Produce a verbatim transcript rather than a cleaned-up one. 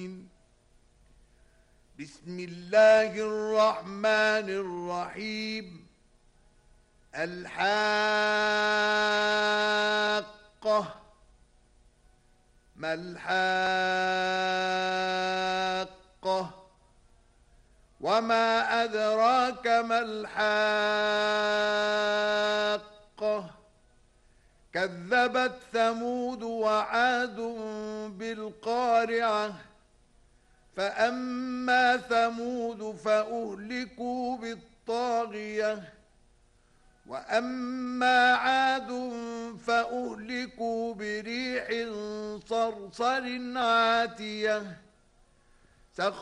بسم الله الرحمن الرحيم. الحاقة. ما الحاقة؟ وما أدراك ما الحاقة؟ كذبت ثمود وعاد بالقارعة. فأما ثمود فأهلكوا بالطاغية، وأما عاد فأهلكوا بريح صرصر عاتية.